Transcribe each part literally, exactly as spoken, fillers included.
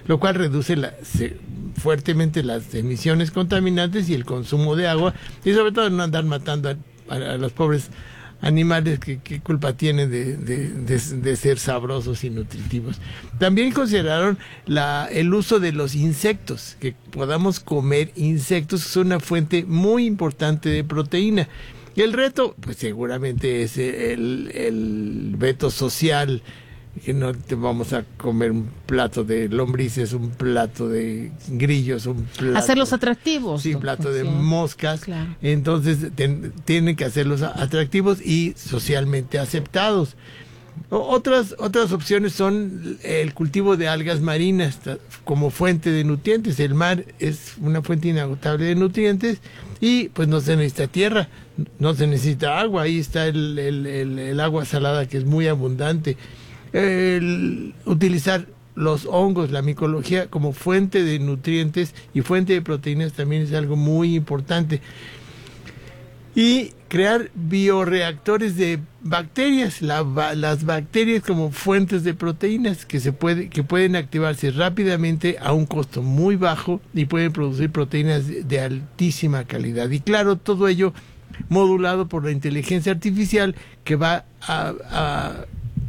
lo cual reduce la, se, fuertemente las emisiones contaminantes y el consumo de agua, y sobre todo no andar matando a, a, a los pobres animales que qué culpa tienen de, de, de, de ser sabrosos y nutritivos. También consideraron la, el uso de los insectos, que podamos comer insectos, que son una fuente muy importante de proteína. Y el reto, pues seguramente es el, el reto social, que no te vamos a comer un plato de lombrices, un plato de grillos, un plato... Hacerlos atractivos. Sí, un plato de sí. moscas. Claro. Entonces, ten, tienen que hacerlos atractivos y socialmente aceptados. O, otras, otras opciones son el cultivo de algas marinas como fuente de nutrientes. El mar es una fuente inagotable de nutrientes y pues no se necesita tierra, no se necesita agua. Ahí está el, el, el, el agua salada, que es muy abundante. El utilizar los hongos, la micología como fuente de nutrientes y fuente de proteínas también es algo muy importante. Y crear bioreactores de bacterias, la, las bacterias como fuentes de proteínas que se puede, que pueden activarse rápidamente a un costo muy bajo y pueden producir proteínas de, de altísima calidad. Y claro, todo ello modulado por la inteligencia artificial, que va a, a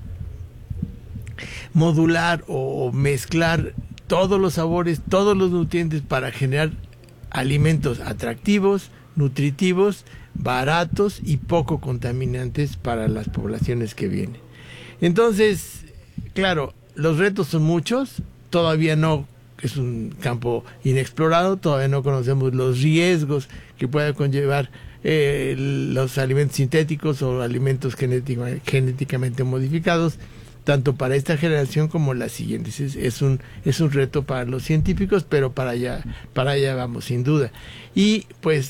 modular o mezclar todos los sabores, todos los nutrientes para generar alimentos atractivos, nutritivos, baratos y poco contaminantes para las poblaciones que vienen. Entonces, claro, los retos son muchos, todavía no, es un campo inexplorado, todavía no conocemos los riesgos que pueda conllevar eh, los alimentos sintéticos o alimentos genética, genéticamente modificados, tanto para esta generación como las siguientes. Es, es un es un reto para los científicos, pero para allá para allá vamos sin duda. Y pues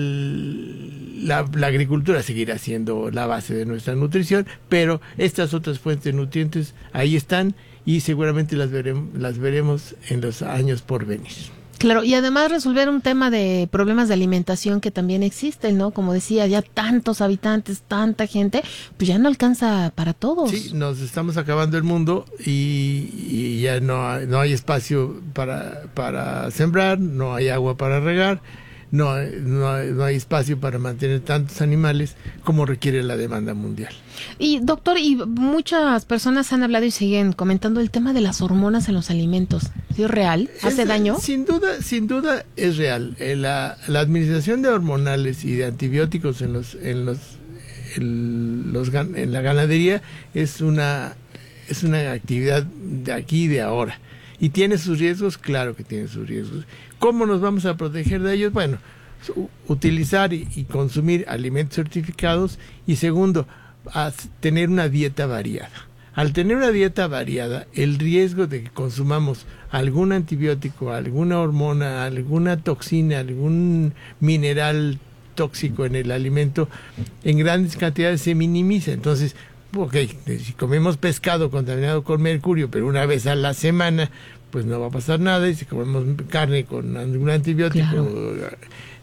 el la, la agricultura seguirá siendo la base de nuestra nutrición, pero estas otras fuentes de nutrientes ahí están y seguramente las veremos las veremos en los años por venir. Claro, y además resolver un tema de problemas de alimentación que también existen, ¿no? Como decía, ya tantos habitantes, tanta gente, pues ya no alcanza para todos. Sí, nos estamos acabando el mundo y, y ya no hay, no hay espacio para, para sembrar, no hay agua para regar, no hay, no hay, no hay espacio para mantener tantos animales como requiere la demanda mundial. Y doctor, y muchas personas han hablado y siguen comentando el tema de las hormonas en los alimentos. ¿Es real? ¿Hace es, daño? Sin duda, sin duda es real. Eh, la, la administración de hormonales y de antibióticos en los, en los, en los, en la ganadería es una, es una actividad de aquí y de ahora. ¿Y tiene sus riesgos? Claro que tiene sus riesgos. ¿Cómo nos vamos a proteger de ellos? Bueno, utilizar y, y consumir alimentos certificados, y segundo, a tener una dieta variada. Al tener una dieta variada, el riesgo de que consumamos algún antibiótico, alguna hormona, alguna toxina, algún mineral tóxico en el alimento en grandes cantidades se minimiza. Entonces, ok, si comemos pescado contaminado con mercurio, pero una vez a la semana, pues no va a pasar nada. Y si comemos carne con algún antibiótico, claro,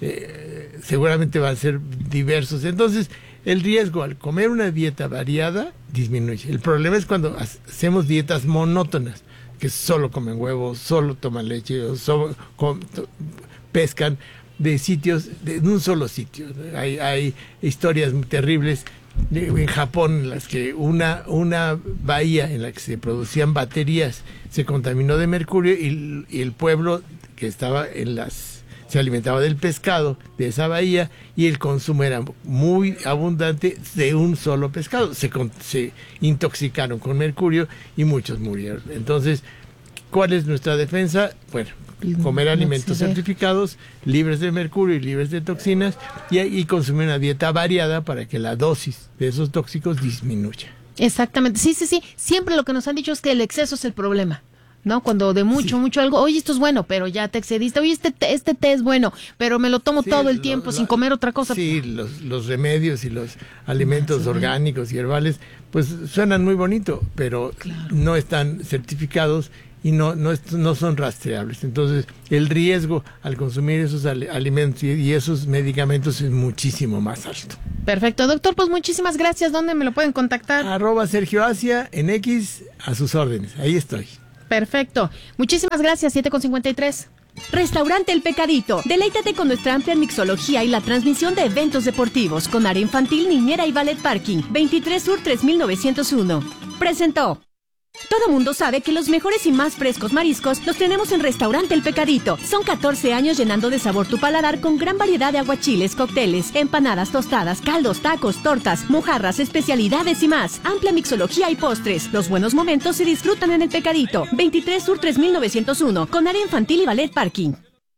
eh, seguramente van a ser diversos. Entonces, el riesgo al comer una dieta variada disminuye. El problema es cuando hacemos dietas monótonas, que solo comen huevos, solo toman leche, o solo com, to, pescan de sitios, de un solo sitio. Hay, hay historias muy terribles en Japón, en las que una, una bahía en la que se producían baterías se contaminó de mercurio, y, y el pueblo que estaba en las se alimentaba del pescado de esa bahía, y el consumo era muy abundante de un solo pescado. Se, se intoxicaron con mercurio y muchos murieron. Entonces, ¿cuál es nuestra defensa? Bueno, comer alimentos certificados, libres de mercurio y libres de toxinas, y, y consumir una dieta variada para que la dosis de esos tóxicos disminuya. Exactamente, sí, sí, sí. Siempre lo que nos han dicho es que el exceso es el problema, ¿no? Cuando de mucho, sí. mucho algo, oye, esto es bueno, pero ya te excediste, oye, este té, este té es bueno, pero me lo tomo sí, todo el lo, tiempo lo, sin comer otra cosa. Sí, los, los remedios y los alimentos sí, orgánicos y herbales, pues suenan muy bonito, pero claro, no están certificados y no, no, no son rastreables. Entonces, el riesgo al consumir esos alimentos y, y esos medicamentos es muchísimo más alto. Perfecto, doctor, pues muchísimas gracias. ¿Dónde me lo pueden contactar? Arroba Sergio Asia en X, a sus órdenes, ahí estoy. Perfecto. Muchísimas gracias, siete con cincuenta y tres. Restaurante El Pecadito. Deleítate con nuestra amplia mixología y la transmisión de eventos deportivos con área infantil, niñera y ballet parking. veintitrés Sur tres mil novecientos uno. Presentó. Todo mundo sabe que los mejores y más frescos mariscos los tenemos en Restaurante El Pecadito. Son catorce años llenando de sabor tu paladar con gran variedad de aguachiles, cócteles, empanadas, tostadas, caldos, tacos, tortas, mojarras, especialidades y más. Amplia mixología y postres. Los buenos momentos se disfrutan en El Pecadito. veintitrés Sur tres mil novecientos uno, con área infantil y ballet parking.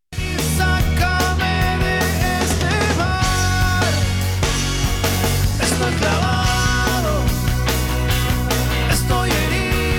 Sácame de este bar. Estoy clavado. Estoy herido.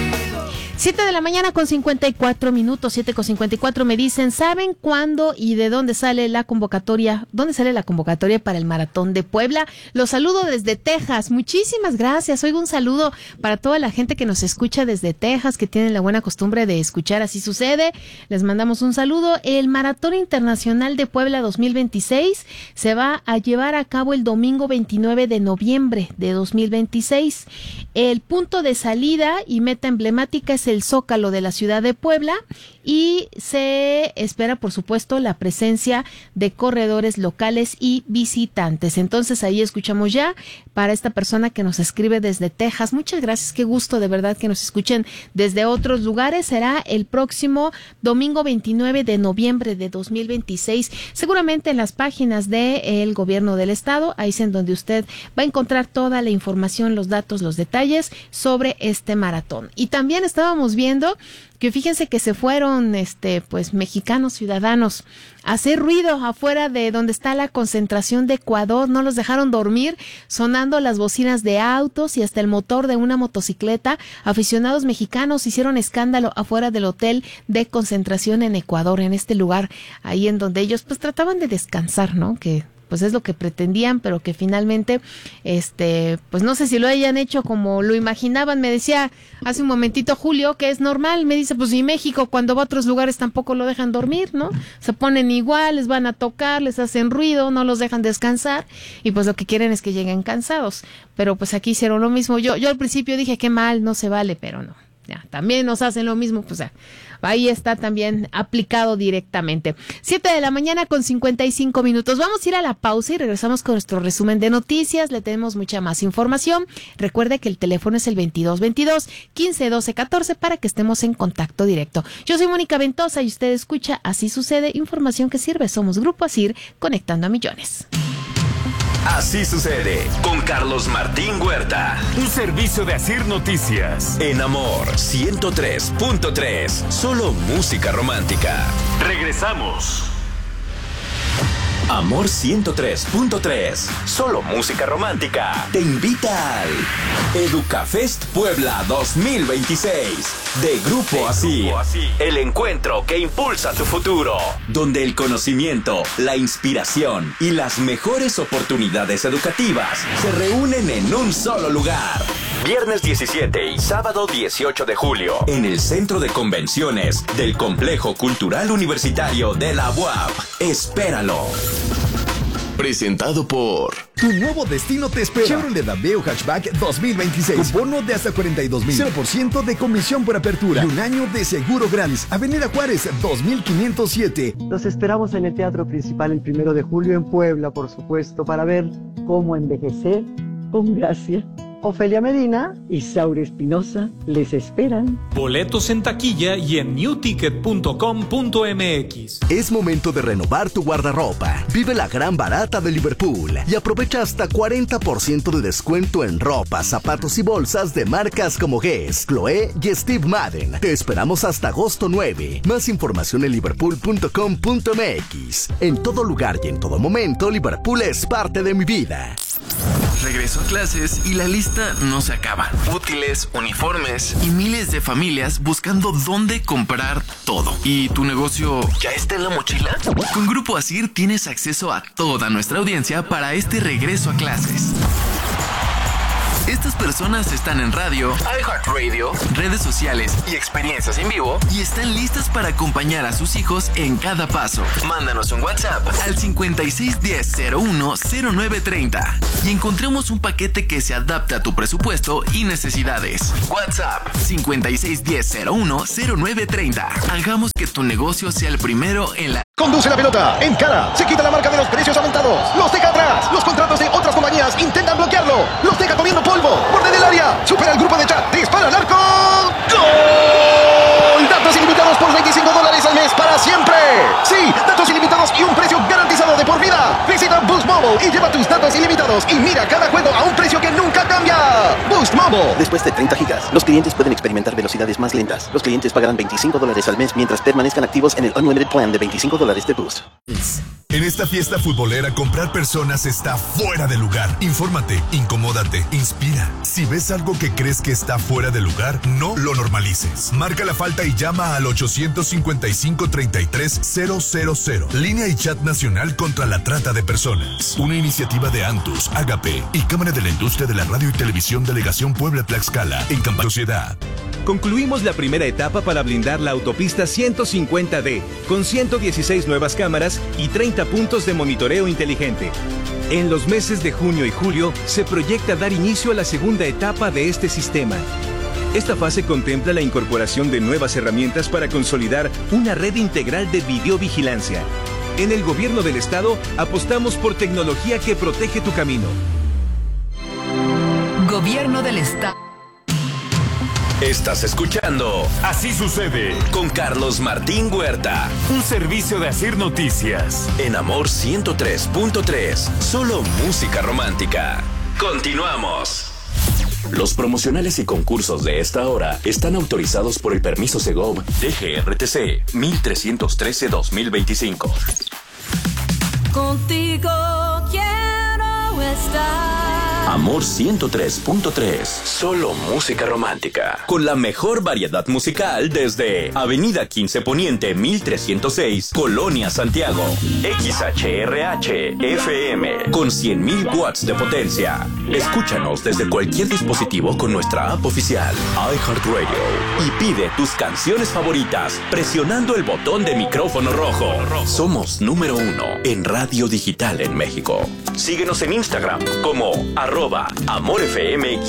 siete de la mañana con cincuenta y cuatro minutos, siete con cincuenta y cuatro. Me dicen, ¿saben cuándo y de dónde sale la convocatoria? ¿Dónde sale la convocatoria para el Maratón de Puebla? Los saludo desde Texas. Muchísimas gracias. Oigo un saludo para toda la gente que nos escucha desde Texas, que tienen la buena costumbre de escuchar Así Sucede. Les mandamos un saludo. El Maratón Internacional de Puebla dos mil veintiséis se va a llevar a cabo el domingo veintinueve de noviembre de dos mil veintiséis. El punto de salida y meta emblemática es el Zócalo de la ciudad de Puebla y se espera, por supuesto, la presencia de corredores locales y visitantes. Entonces ahí escuchamos ya para esta persona que nos escribe desde Texas. Muchas gracias, qué gusto de verdad que nos escuchen desde otros lugares. Será el próximo domingo veintinueve de noviembre de dos mil veintiséis, seguramente en las páginas del gobierno del estado. Ahí es en donde usted va a encontrar toda la información, los datos, los detalles sobre este maratón. Y también estábamos viendo que fíjense que se fueron este pues mexicanos ciudadanos a hacer ruido afuera de donde está la concentración de Ecuador. No los dejaron dormir, sonando las bocinas de autos y hasta el motor de una motocicleta. Aficionados mexicanos hicieron escándalo afuera del hotel de concentración en Ecuador, en este lugar ahí en donde ellos pues trataban de descansar, ¿no? Que pues es lo que pretendían, pero que finalmente, este, pues no sé si lo hayan hecho como lo imaginaban. Me decía hace un momentito Julio que es normal, me dice, pues y México cuando va a otros lugares tampoco lo dejan dormir, ¿no? Se ponen igual, les van a tocar, les hacen ruido, no los dejan descansar, y pues lo que quieren es que lleguen cansados. Pero pues aquí hicieron lo mismo. Yo, yo al principio dije qué mal, no se vale, pero no. Ya, también nos hacen lo mismo, pues ya, ahí está también aplicado directamente. Siete de la mañana con cincuenta y cinco minutos. Vamos a ir a la pausa y regresamos con nuestro resumen de noticias. Le tenemos mucha más información. Recuerde que el teléfono es el veintidós veintidós, quince doce catorce para que estemos en contacto directo. Yo soy Mónica Ventosa y usted escucha Así Sucede, información que sirve. Somos Grupo Asir, conectando a millones. Así Sucede con Carlos Martín Huerta. Un servicio de Asir Noticias. En Amor ciento tres punto tres. Solo música romántica. Regresamos. Amor ciento tres punto tres. Solo música romántica. Te invita al Educafest Puebla dos mil veintiséis. De Grupo Asir. El encuentro que impulsa tu futuro. Donde el conocimiento, la inspiración y las mejores oportunidades educativas se reúnen en un solo lugar. Viernes diecisiete y sábado dieciocho de julio. En el Centro de Convenciones del Complejo Cultural Universitario de la U A P. Espéralo. Presentado por... Tu nuevo destino te espera. Chevrolet Aveo Hatchback dos mil veintiséis. Con bono de hasta cuarenta y dos mil. cero por ciento de comisión por apertura. Y un año de seguro gratis. Avenida Juárez dos mil quinientos siete. Los esperamos en el Teatro Principal el primero de julio en Puebla, por supuesto, para ver cómo envejecer con gracia. Ofelia Medina y Saura Espinosa les esperan. Boletos en taquilla y en new ticket punto com punto m x. Es momento de renovar tu guardarropa. Vive la gran barata de Liverpool y aprovecha hasta cuarenta por ciento de descuento en ropa, zapatos y bolsas de marcas como Guess, Chloé y Steve Madden. Te esperamos hasta agosto nueve. Más información en liverpool punto com punto m x. En todo lugar y en todo momento, Liverpool es parte de mi vida. Regreso a clases y la lista no se acaba. Útiles, uniformes y miles de familias buscando dónde comprar todo. ¿Y tu negocio ya está en la mochila? Con Grupo Asir tienes acceso a toda nuestra audiencia para este regreso a clases. Estas personas están en radio, iHeartRadio, redes sociales y experiencias en vivo y están listas para acompañar a sus hijos en cada paso. Mándanos un WhatsApp al cincuenta y seis diez cero uno cero nueve treinta y encontremos un paquete que se adapte a tu presupuesto y necesidades. WhatsApp cincuenta y seis diez cero uno cero nueve treinta. Hagamos que tu negocio sea el primero en la... Conduce la pelota, encara, se quita la marca de los precios aumentados, los deja atrás, los contratos de otras compañías intentan bloquearlo, los deja comiendo polvo, borde del área, supera el grupo de chat, dispara al arco, ¡gol! Datos ilimitados por veinticinco dólares al mes para siempre. Sí, datos ilimitados y un precio garantizado de por vida. Visita Boost Mobile y lleva tus datos ilimitados y mira cada juego a un precio que nunca cambia. Boost Mobile. Después de treinta gigas, los clientes pueden experimentar velocidades más lentas. Los clientes pagarán veinticinco dólares al mes mientras permanezcan activos en el Unlimited Plan de veinticinco dólares de Boost. En esta fiesta futbolera, comprar personas está fuera de lugar. Infórmate, incomódate, inspira. Si ves algo que crees que está fuera de lugar, no lo normalices. Marca la falta y llama al ochocientos cincuenta y cinco treinta y tres cero cero cero. Línea y chat nacional contra la trata de personas. Una iniciativa de Antus, Agape y Cámara de la Industria de la Radio y Televisión Delegación Puebla-Tlaxcala en Campaña Sociedad. Concluimos la primera etapa para blindar la autopista ciento cincuenta D, con ciento dieciséis nuevas cámaras y treinta puntos de monitoreo inteligente. En los meses de junio y julio se proyecta dar inicio a la segunda etapa de este sistema. Esta fase contempla la incorporación de nuevas herramientas para consolidar una red integral de videovigilancia. En el gobierno del estado apostamos por tecnología que protege tu camino. Gobierno del estado. Estás escuchando Así sucede con Carlos Martín Huerta. Un servicio de Asir Noticias. En Amor ciento tres punto tres. Solo música romántica. Continuamos. Los promocionales y concursos de esta hora están autorizados por el permiso Segov D G R T C mil trescientos trece dos mil veinticinco. Contigo quiero estar. Amor ciento tres punto tres. Solo música romántica. Con la mejor variedad musical desde Avenida quince Poniente mil trescientos seis, Colonia Santiago. X H R H F M con cien mil watts de potencia. Escúchanos desde cualquier dispositivo con nuestra app oficial iHeartRadio y pide tus canciones favoritas presionando el botón de micrófono rojo. Somos número uno en radio digital en México. Síguenos en Instagram como arroba amorfm-mx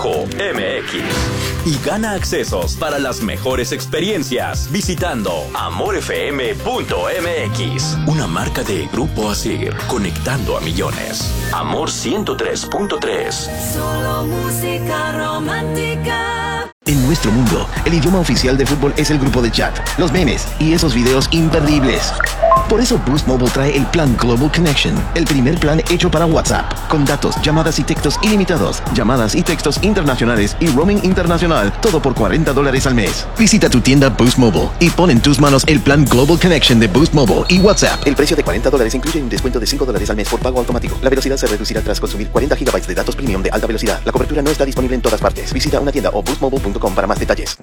y gana accesos para las mejores experiencias visitando amorfm punto m x. Una marca de Grupo Asir, conectando a millones. Amor ciento tres punto tres. Solo música romántica. En nuestro mundo, el idioma oficial de fútbol es el grupo de chat, los memes y esos videos imperdibles. Por eso Boost Mobile trae el plan Global Connection, el primer plan hecho para WhatsApp, con datos, llamadas y textos ilimitados, llamadas y textos internacionales y roaming internacional, todo por cuarenta dólares al mes. Visita tu tienda Boost Mobile y pon en tus manos el plan Global Connection de Boost Mobile y WhatsApp. El precio de cuarenta dólares incluye un descuento de cinco dólares al mes por pago automático. La velocidad se reducirá tras consumir cuarenta gigabytes de datos premium de alta velocidad. La cobertura no está disponible en todas partes. Visita una tienda o boost mobile punto com para más detalles.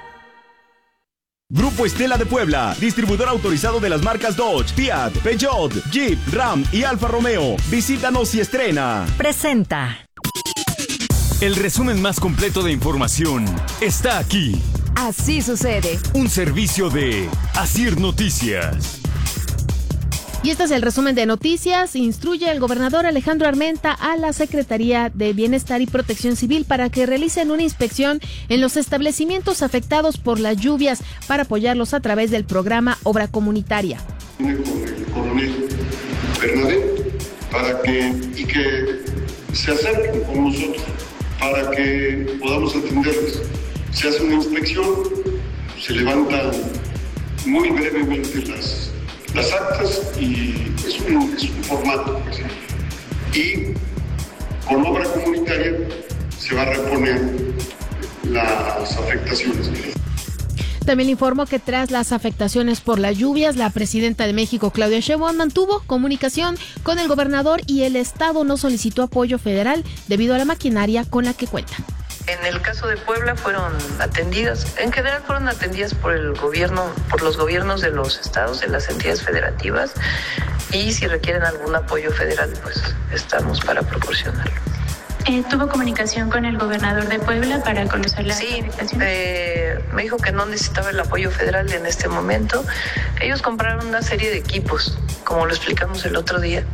Grupo Estela de Puebla, distribuidor autorizado de las marcas Dodge, Fiat, Peugeot, Jeep, Ram y Alfa Romeo. Visítanos y estrena. Presenta. El resumen más completo de información está aquí. Así sucede. Un servicio de Asir Noticias. Y este es el resumen de noticias. Instruye el gobernador Alejandro Armenta a la Secretaría de Bienestar y Protección Civil para que realicen una inspección en los establecimientos afectados por las lluvias para apoyarlos a través del programa Obra Comunitaria. Con el coronel Bernadette para que, y que se acerquen con nosotros para que podamos atenderles. Se hace una inspección, se levantan muy brevemente las las actas y es un, es un formato. Pues, y con obra comunitaria se va a reponer las afectaciones. También le informo que tras las afectaciones por las lluvias, la presidenta de México, Claudia Sheinbaum, mantuvo comunicación con el gobernador y el estado no solicitó apoyo federal debido a la maquinaria con la que cuenta. En el caso de Puebla fueron atendidas, en general fueron atendidas por el gobierno, por los gobiernos de los estados, de las entidades federativas, y si requieren algún apoyo federal, pues estamos para proporcionarlo. Eh, ¿Tuvo comunicación con el gobernador de Puebla para conocer la Sí, afectación? eh, me dijo que no necesitaba el apoyo federal en este momento. Ellos compraron una serie de equipos, como lo explicamos el otro día,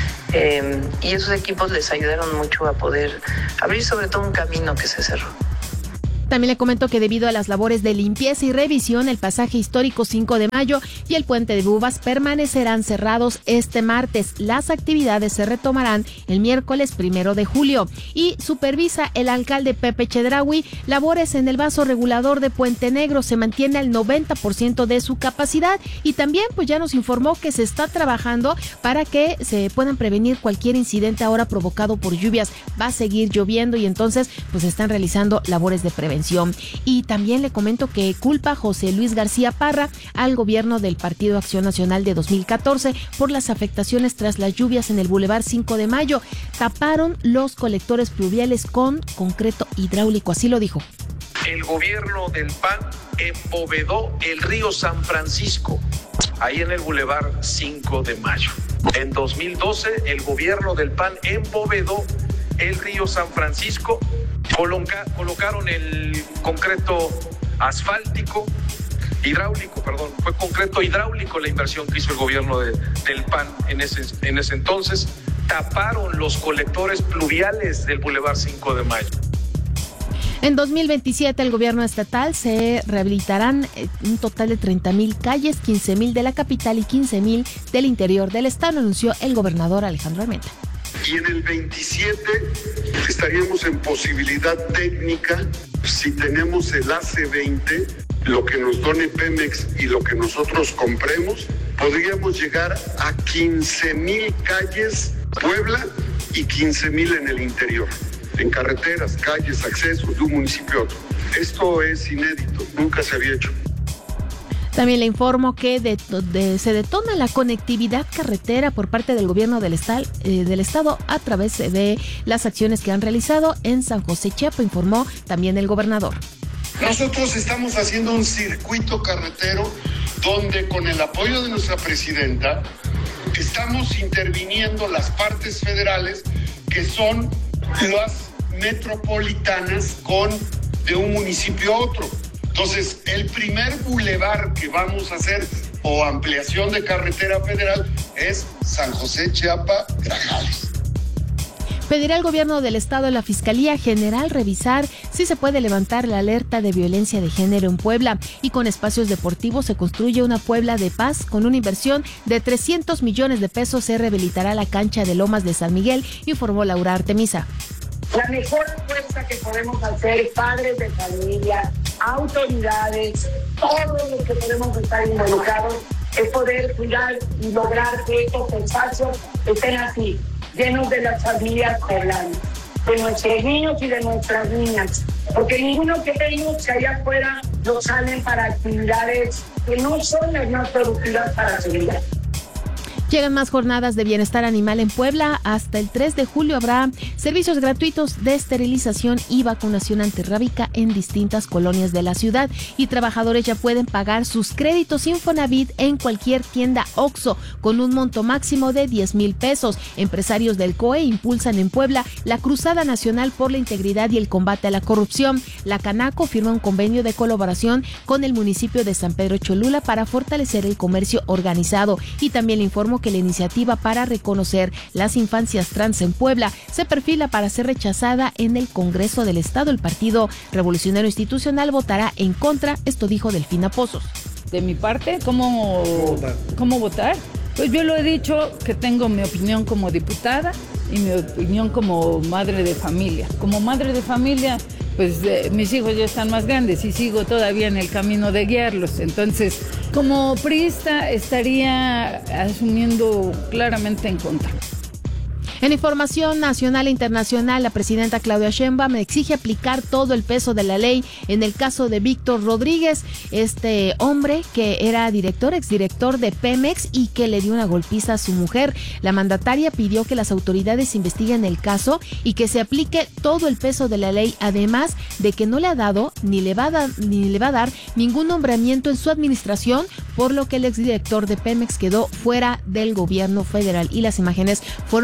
eh, y esos equipos les ayudaron mucho a poder abrir sobre todo un camino que se cerró. También le comento que debido a las labores de limpieza y revisión, el pasaje histórico cinco de mayo y el puente de Bubas permanecerán cerrados este martes. Las actividades se retomarán el miércoles primero de julio. Y supervisa el alcalde Pepe Chedraui labores en el vaso regulador de Puente Negro. Se mantiene al noventa por ciento de su capacidad y también pues ya nos informó que se está trabajando para que se puedan prevenir cualquier incidente ahora provocado por lluvias. Va a seguir lloviendo y entonces pues están realizando labores de prevención. Y también le comento que culpa José Luis García Parra al gobierno del Partido Acción Nacional de dos mil catorce por las afectaciones tras las lluvias en el Boulevard cinco de mayo. Taparon los colectores pluviales con concreto hidráulico, así lo dijo. El gobierno del P A N embovedó el río San Francisco, ahí en el Boulevard cinco de mayo. En dos mil doce, el gobierno del P A N embovedó el río San Francisco. Coloca, colocaron el concreto asfáltico, hidráulico, perdón, fue concreto hidráulico la inversión que hizo el gobierno de, del P A N en ese, en ese entonces. Taparon los colectores pluviales del Boulevard cinco de mayo. En dos mil veintisiete, el gobierno estatal se rehabilitarán un total de treinta mil calles, quince mil de la capital y quince mil del interior del estado, anunció el gobernador Alejandro Armenta. Y en el veintisiete estaríamos en posibilidad técnica, si tenemos el A C veinte, lo que nos done Pemex y lo que nosotros compremos, podríamos llegar a quince mil calles Puebla y quince mil en el interior, en carreteras, calles, accesos de un municipio a otro. Esto es inédito, nunca se había hecho. También le informo que de, de, se detona la conectividad carretera por parte del gobierno del, estal, eh, del estado a través de las acciones que han realizado en San José Chiapa, informó también el gobernador. Nosotros estamos haciendo un circuito carretero donde con el apoyo de nuestra presidenta estamos interviniendo las partes federales que son las metropolitanas con de un municipio a otro. Entonces, el primer bulevar que vamos a hacer o ampliación de carretera federal es San José Chiapa Grajales. Pedirá al gobierno del estado y la Fiscalía General revisar si se puede levantar la alerta de violencia de género en Puebla. Y con espacios deportivos se construye una Puebla de paz. Con una inversión de trescientos millones de pesos se rehabilitará la cancha de Lomas de San Miguel, informó Laura Artemisa. La mejor apuesta que podemos hacer, padres de familia, autoridades, todos los que podemos estar involucrados, es poder cuidar y lograr que estos espacios estén así, llenos de las familias poblanas, de nuestros niños y de nuestras niñas, porque ninguno que tenemos que allá afuera lo salen para actividades que no son las más productivas para su vida. Llegan más jornadas de bienestar animal en Puebla. Hasta el tres de julio habrá servicios gratuitos de esterilización y vacunación antirrábica en distintas colonias de la ciudad. Y trabajadores ya pueden pagar sus créditos Infonavit en cualquier tienda OXXO con un monto máximo de diez mil pesos. Empresarios del C O E impulsan en Puebla la Cruzada Nacional por la Integridad y el Combate a la Corrupción. La Canaco firma un convenio de colaboración con el municipio de San Pedro Cholula para fortalecer el comercio organizado. Y también le informo que la iniciativa para reconocer las infancias trans en Puebla se perfila para ser rechazada en el Congreso del Estado. El Partido Revolucionario Institucional votará en contra, esto dijo Delfina Pozos. De mi parte, ¿cómo, ¿cómo votar? Pues yo lo he dicho que tengo mi opinión como diputada y mi opinión como madre de familia. Como madre de familia, pues eh, mis hijos ya están más grandes y sigo todavía en el camino de guiarlos. Entonces, como priista estaría asumiendo claramente en contra. En información nacional e internacional, la presidenta Claudia Sheinbaum exige aplicar todo el peso de la ley en el caso de Víctor Rodríguez, este hombre que era director, exdirector de Pemex y que le dio una golpiza a su mujer. La mandataria pidió que las autoridades investiguen el caso y que se aplique todo el peso de la ley, además de que no le ha dado ni le va a dar, ni le va a dar ningún nombramiento en su administración, por lo que el exdirector de Pemex quedó fuera del gobierno federal. Y las imágenes fueron con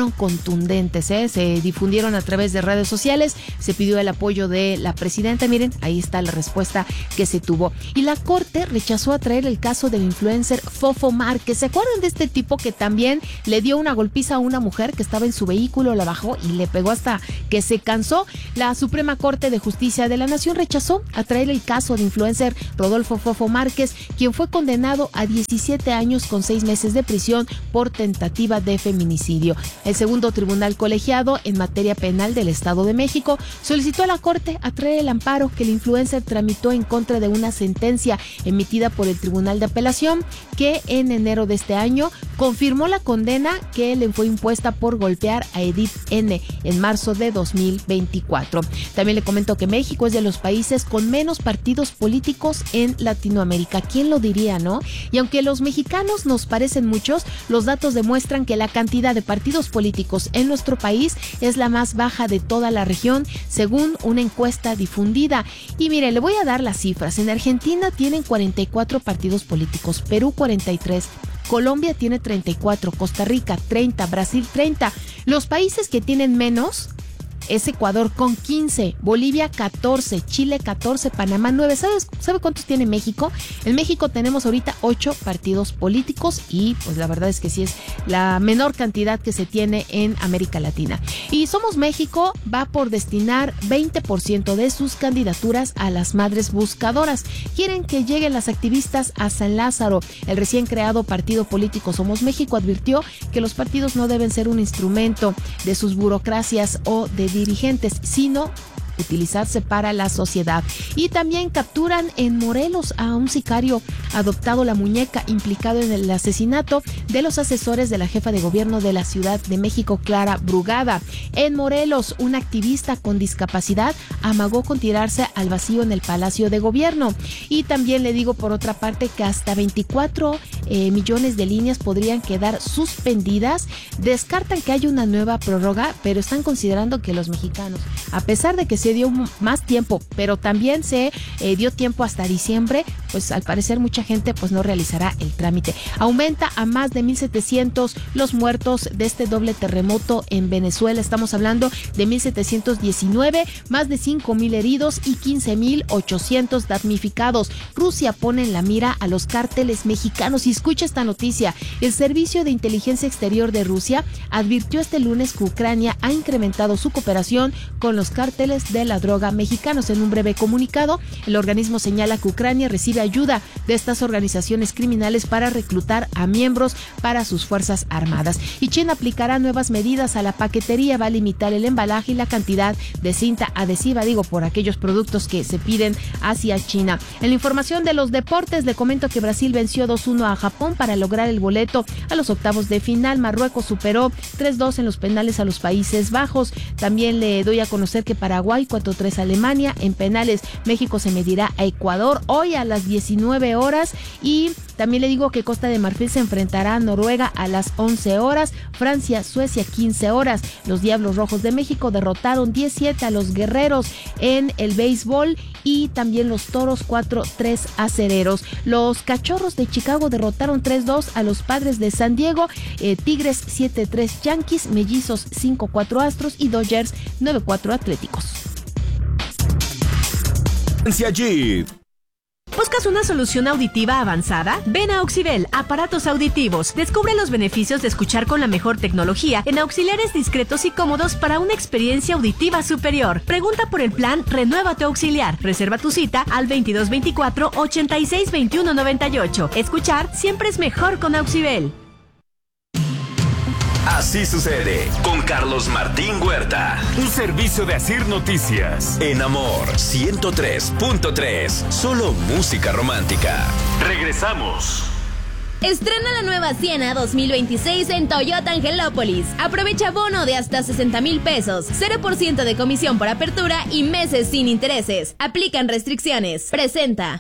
contundentes, ¿eh? Se difundieron a través de redes sociales, se pidió el apoyo de la presidenta, miren, ahí está la respuesta que se tuvo. Y la Corte rechazó a traer el caso del influencer Fofo Márquez. ¿Se acuerdan de este tipo que también le dio una golpiza a una mujer que estaba en su vehículo, la bajó y le pegó hasta que se cansó? La Suprema Corte de Justicia de la Nación rechazó a traer el caso de influencer Rodolfo Fofo Márquez, quien fue condenado a diecisiete años con seis meses de prisión por tentativa de feminicidio. El segundo tribunal colegiado en materia penal del Estado de México solicitó a la Corte a traer el amparo que el influencer tramitó en contra de una sentencia emitida por el Tribunal de Apelación, que en enero de este año confirmó la condena que le fue impuesta por golpear a Edith N. en marzo de dos mil veinticuatro. También le comento que México es de los países con menos partidos políticos en Latinoamérica. ¿Quién lo diría, no? Y aunque los mexicanos nos parecen muchos, los datos demuestran que la cantidad de partidos políticos en nuestro país es la más baja de toda la región, según una encuesta difundida. Y mire, le voy a dar las cifras. En Argentina tienen cuarenta y cuatro partidos políticos, Perú cuarenta y tres, Colombia tiene treinta y cuatro, Costa Rica treinta, Brasil treinta. Los países que tienen menos es Ecuador con quince, Bolivia catorce, Chile catorce, Panamá nueve. ¿Sabes, ¿Sabe cuántos tiene México? En México tenemos ahorita ocho partidos políticos y pues la verdad es que sí es la menor cantidad que se tiene en América Latina. Y Somos México va por destinar veinte por ciento de sus candidaturas a las madres buscadoras. Quieren que lleguen las activistas a San Lázaro. El recién creado partido político Somos México advirtió que los partidos no deben ser un instrumento de sus burocracias o de dirigentes, sino utilizarse para la sociedad. Y también capturan en Morelos a un sicario adoptado La Muñeca, implicado en el asesinato de los asesores de la jefa de gobierno de la Ciudad de México, Clara Brugada. En Morelos, un activista con discapacidad amagó con tirarse al vacío en el Palacio de Gobierno. Y también le digo por otra parte que hasta veinticuatro eh, millones de líneas podrían quedar suspendidas. Descartan que haya una nueva prórroga, pero están considerando que los mexicanos, a pesar de que se dio más tiempo, pero también se eh, dio tiempo hasta diciembre, pues al parecer mucha gente pues no realizará el trámite. Aumenta a más de mil setecientos los muertos de este doble terremoto en Venezuela. Estamos hablando de mil setecientos diecinueve, más de cinco mil heridos y quince mil ochocientos damnificados. Rusia pone en la mira a los cárteles mexicanos. Y escucha esta noticia. El Servicio de Inteligencia Exterior de Rusia advirtió este lunes que Ucrania ha incrementado su cooperación con los cárteles de la droga mexicanos. En un breve comunicado, el organismo señala que Ucrania recibe ayuda de estas organizaciones criminales para reclutar a miembros para sus fuerzas armadas. Y China aplicará nuevas medidas a la paquetería, va a limitar el embalaje y la cantidad de cinta adhesiva, digo, por aquellos productos que se piden hacia China. En la información de los deportes, le comento que Brasil venció dos uno a Japón para lograr el boleto a los octavos de final. Marruecos superó tres dos en los penales a los Países Bajos. También le doy a conocer que Paraguay cuatro tres a Alemania. En penales, México se medirá a Ecuador hoy a las diecinueve horas. Y también le digo que Costa de Marfil se enfrentará a Noruega a las once horas. Francia, Suecia, quince horas. Los Diablos Rojos de México derrotaron diecisiete a los Guerreros en el béisbol. Y también los Toros cuatro tres a Cereros. Los Cachorros de Chicago derrotaron tres dos a los Padres de San Diego. Eh, Tigres siete tres Yankees. Mellizos cinco cuatro Astros. Y Dodgers nueve cuatro Atléticos. ¿Buscas una solución auditiva avanzada? Ven a Auxibel, aparatos auditivos. Descubre los beneficios de escuchar con la mejor tecnología en auxiliares discretos y cómodos para una experiencia auditiva superior. Pregunta por el plan Renueva tu Auxiliar. Reserva tu cita al veintidós veinticuatro, ochenta y seis, veintiuno noventa y ocho. Escuchar siempre es mejor con Auxibel. Así sucede con Carlos Martín Huerta. Un servicio de Asir Noticias. En Amor ciento tres punto tres. Solo música romántica. Regresamos. Estrena la nueva Siena dos mil veintiséis en Toyota Angelópolis. Aprovecha bono de hasta sesenta mil pesos, cero por ciento de comisión por apertura y meses sin intereses. Aplican restricciones. Presenta.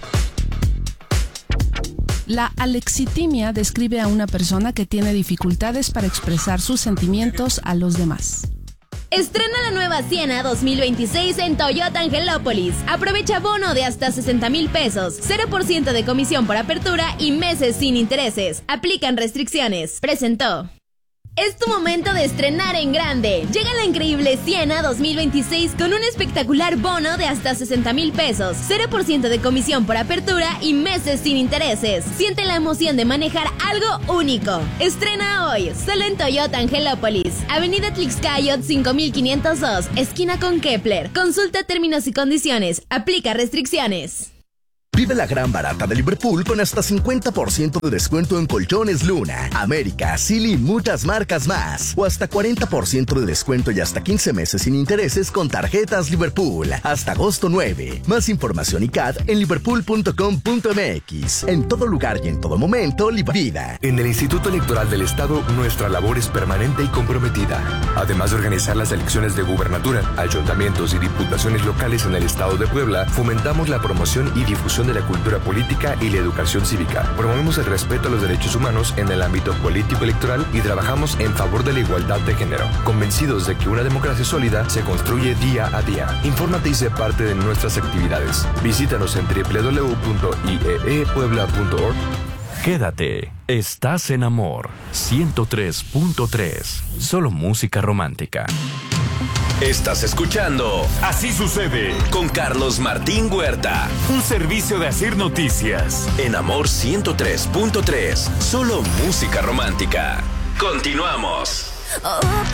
La alexitimia describe a una persona que tiene dificultades para expresar sus sentimientos a los demás. Estrena la nueva Siena dos mil veintiséis en Toyota Angelópolis. Aprovecha bono de hasta sesenta mil pesos, cero por ciento de comisión por apertura y meses sin intereses. Aplican restricciones. Presentó. Es tu momento de estrenar en grande. Llega la increíble Siena dos mil veintiséis con un espectacular bono de hasta sesenta mil pesos, cero por ciento de comisión por apertura y meses sin intereses. Siente la emoción de manejar algo único. Estrena hoy, solo en Toyota Angelópolis, Avenida Tlaxcayot cinco mil quinientos dos, esquina con Kepler. Consulta términos y condiciones. Aplica restricciones. Vive la gran barata de Liverpool con hasta cincuenta por ciento de descuento en colchones Luna, América, Silly y muchas marcas más. O hasta cuarenta por ciento de descuento y hasta quince meses sin intereses con tarjetas Liverpool. Hasta agosto nueve. Más información y C A D en liverpool punto com punto m x. En todo lugar y en todo momento, vida. En el Instituto Electoral del Estado, nuestra labor es permanente y comprometida. Además de organizar las elecciones de gubernatura, ayuntamientos y diputaciones locales en el Estado de Puebla, fomentamos la promoción y difusión de la cultura política y la educación cívica. Promovemos el respeto a los derechos humanos en el ámbito político electoral y trabajamos en favor de la igualdad de género, convencidos de que una democracia sólida se construye día a día. Infórmate y sé parte de nuestras actividades. Visítanos en doble u doble u doble u punto i e e puebla punto org. Quédate, estás en Amor ciento tres punto tres, solo música romántica. Estás escuchando Así Sucede con Carlos Martín Huerta. Un servicio de Asir Noticias. En Amor ciento tres punto tres, solo música romántica. Continuamos.